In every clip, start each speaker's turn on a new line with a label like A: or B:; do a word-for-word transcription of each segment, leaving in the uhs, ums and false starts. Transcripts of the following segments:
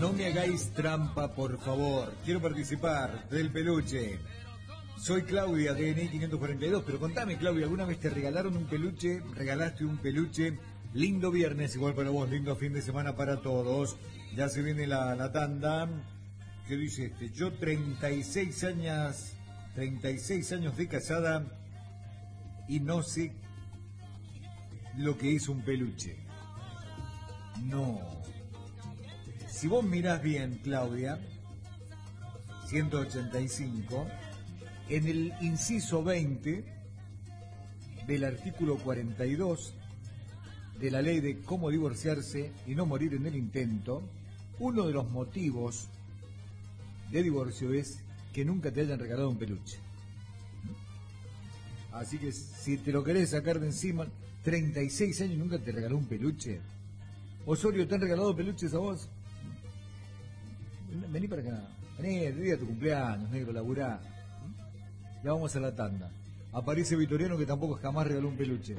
A: No me hagáis trampa, por favor. Quiero participar del peluche. Soy Claudia, D N I quinientos cuarenta y dos. Pero contame, Claudia, ¿alguna vez te regalaron un peluche? ¿Regalaste un peluche? Lindo viernes, igual para vos, lindo fin de semana para todos. Ya se viene la, la tanda. ¿Qué dice este? Yo treinta y seis años, treinta y seis años de casada y no sé lo que es un peluche. No. Si vos mirás bien, Claudia, ciento ochenta y cinco, en el inciso veinte del artículo cuarenta y dos de la ley de cómo divorciarse y no morir en el intento, uno de los motivos de divorcio es que nunca te hayan regalado un peluche. Así que si te lo querés sacar de encima, treinta y seis años y nunca te regaló un peluche. Osorio, ¿te han regalado peluches a vos? Vení para acá. Vení, el día de tu cumpleaños, negro, laburá. Ya vamos a la tanda. Aparece Vitoriano, que tampoco jamás regaló un peluche.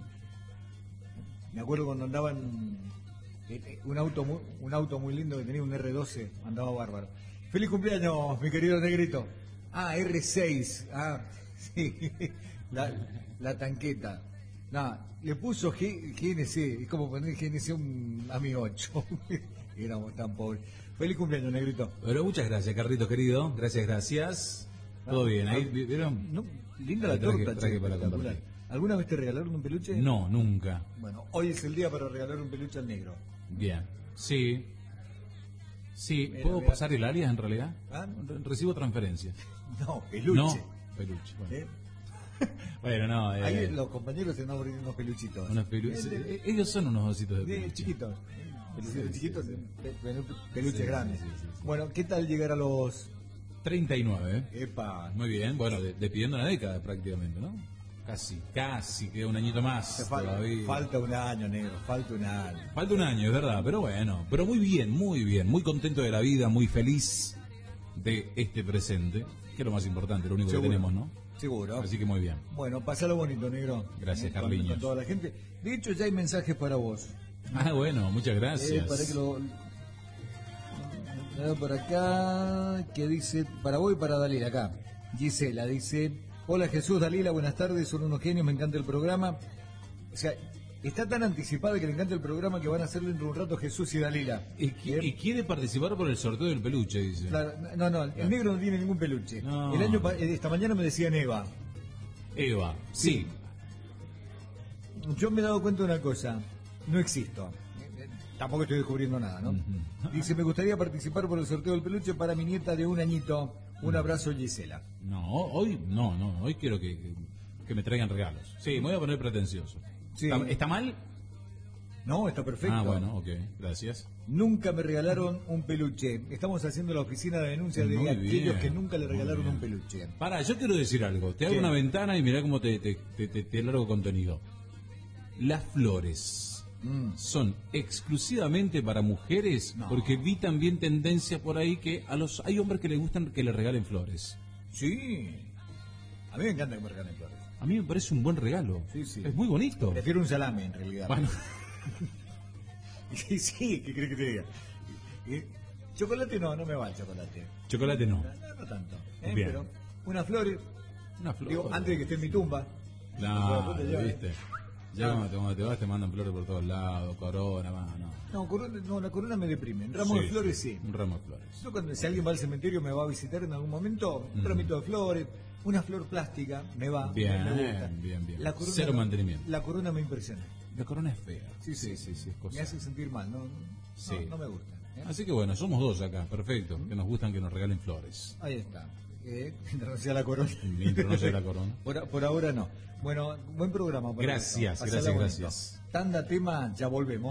A: Me acuerdo cuando andaba en un auto muy, un auto muy lindo que tenía un erre doce, andaba bárbaro. Feliz cumpleaños, mi querido negrito. Ah, erre seis. Ah, sí. La, la tanqueta. Nada, le puso G, G N C, es como poner G N C a un a mi ocho. Éramos tan pobres. Feliz cumpleaños, negrito.
B: Pero muchas gracias, Carlitos querido. Gracias, gracias. Todo bien, ahí vieron.
A: No, linda la
B: traje,
A: torta,
B: traje
A: che,
B: para
A: espectacular.
B: compartir.
A: ¿Alguna vez te regalaron un peluche?
B: No, nunca.
A: Bueno, hoy es el día para regalar un peluche al negro.
B: Bien. Sí. Sí,
A: Mira,
B: ¿puedo
A: mira.
B: pasar el alias en realidad?
A: ¿Ah?
B: Re- Recibo transferencias.
A: No, peluche.
B: No, peluche. Bueno,
A: ¿Eh?
B: bueno no. Eh,
A: Ahí los compañeros se andan poniendo unos peluchitos.
B: unos pelu-
A: Eh, de-
B: eh, ellos son unos ositos de
A: de
B: peluche.
A: chiquitos. Peluchitos
B: Sí,
A: chiquitos,
B: sí,
A: pe- pe- peluches
B: Sí,
A: grandes.
B: sí, sí, sí.
A: Bueno, ¿qué tal llegar a los...
B: treinta y nueve.
A: Epa,
B: Muy bien, bueno, de- despidiendo una década prácticamente, ¿no? Casi, casi, queda un añito más.
A: te fal-
B: todavía.
A: falta un año, negro, falta un año.
B: Falta un año, es verdad, pero bueno, pero muy bien, muy bien, muy contento de la vida, muy feliz de este presente, que es lo más importante, lo único
A: Seguro.
B: que tenemos, ¿no?
A: Seguro.
B: Así que muy bien.
A: Bueno, pasalo bonito, negro.
B: Gracias,
A: Con-
B: Carliños.
A: Con toda la gente. De hecho, ya hay mensajes para vos.
B: Ah, bueno, muchas
A: Eh,
B: gracias.
A: para que lo... Eh, por acá, que dice, para vos y para Dalila, acá. Gisela dice, hola Jesús, Dalila, buenas tardes, son unos genios, me encanta el programa. O sea, está tan anticipada que le encanta el programa que van a hacerlo dentro de un rato Jesús y Dalila.
B: Y, qui- y quiere participar por el sorteo del peluche, dice.
A: Claro, no, no, el negro no tiene ningún peluche.
B: No.
A: El año pa- eh, esta mañana me decían Eva.
B: Eva, sí.
A: Yo me he dado cuenta de una cosa, no existo. Eh, eh, Tampoco estoy descubriendo nada, ¿no?
B: Ujú.
A: Dice, me gustaría participar por el sorteo del peluche para mi nieta de un añito.
B: Mm.
A: Un abrazo, Gisela.
B: No, hoy no, no, hoy quiero que, que, que me traigan regalos. Sí, me voy a poner pretencioso.
A: Sí.
B: ¿Está, está mal?
A: No, está perfecto.
B: Ah, bueno, ok, gracias.
A: Nunca me regalaron un peluche. Estamos haciendo la oficina de denuncia de
B: Muy
A: aquellos
B: bien,
A: que nunca le
B: muy
A: regalaron
B: bien.
A: un peluche.
B: Pará, yo quiero decir algo. Te hago
A: ¿Qué?
B: una ventana y mirá cómo te, te, te, te- te largo contenido. Las flores
A: Mm.
B: son exclusivamente para mujeres,
A: No.
B: porque vi también tendencia por ahí que a los hay hombres que les gustan que le regalen flores.
A: Sí. A mí me encanta que me regalen flores.
B: A mí me parece un buen regalo.
A: Sí, sí.
B: Es muy bonito.
A: Prefiero un salame, en realidad.
B: Bueno,
A: Sí, sí, ¿qué crees que te diga? Eh, Chocolate no, no me va el chocolate.
B: chocolate no.
A: No, no tanto. ¿eh?
B: Bien.
A: Pero unas flores,
B: Una flor.
A: digo, antes de que esté en mi tumba.
B: No,
A: Después te llevan, ¿eh?
B: viste. Ya
A: Ah.
B: cuando te, cuando te vas te mandan flores por todos lados, corona, más, no.
A: No, corona, no, la corona me deprime. En ramo
B: Sí,
A: de flores sí.
B: Un ramo de flores.
A: Yo cuando si alguien va al cementerio me va a visitar en algún momento, un
B: Mm.
A: ramito de flores, una flor plástica, me va,
B: Bien,
A: me gusta.
B: bien, bien.
A: La corona,
B: Cero mantenimiento.
A: La corona me impresiona.
B: La corona es fea.
A: Sí, sí,
B: sí, sí, es cosa.
A: Me hace sentir mal, no, no,
B: Sí.
A: no me gusta. ¿eh?
B: Así que bueno, somos dos acá, perfecto, que nos gustan que nos regalen flores.
A: Ahí está. Eh, mientras no sea la corona.
B: Mientras no sea la corona.
A: Por, por ahora no. Bueno, buen programa. por
B: Gracias,
A: eso. Pasala
B: gracias,
A: bonito.
B: gracias.
A: Tanda tema, ya volvemos.